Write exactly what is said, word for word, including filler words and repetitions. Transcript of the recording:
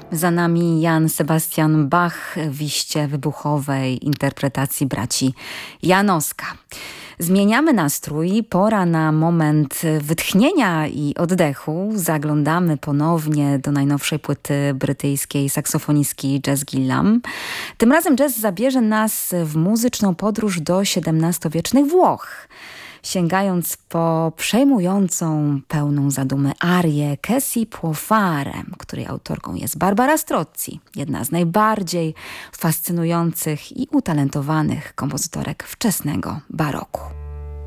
Za nami Jan Sebastian Bach w iście wybuchowej interpretacji braci Janowska. Zmieniamy nastrój, pora na moment wytchnienia i oddechu. Zaglądamy ponownie do najnowszej płyty brytyjskiej saksofonistki Jazz Gillam. Tym razem jazz zabierze nas w muzyczną podróż do siedemnastowiecznych Włoch. Sięgając po przejmującą, pełną zadumy arię Che può fare, której autorką jest Barbara Strozzi, jedna z najbardziej fascynujących i utalentowanych kompozytorek wczesnego baroku.